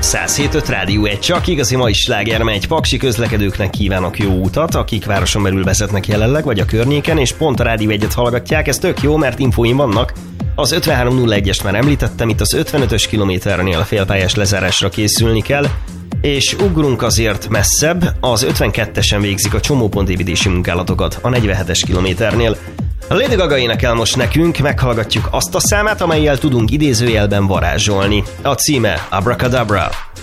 107.5 Rádió 1, csak igazi mai sláger megy. Paksi közlekedőknek kívánok jó utat, akik városon belül vezetnek jelenleg, vagy a környéken, és pont a Rádió 1-et hallgatják. Ez tök jó, mert infóim vannak. Az 5301-est már említettem, itt az 55-ös kilométernél a félpályás lezárásra készülni kell, és ugrunk azért messzebb, az 52-esen végzik a csomópontépítési munkálatokat a 47-es kilométernél. A Lady Gaga énekel most nekünk, meghallgatjuk azt a számát, amellyel tudunk idézőjelben varázsolni. A címe Abracadabra.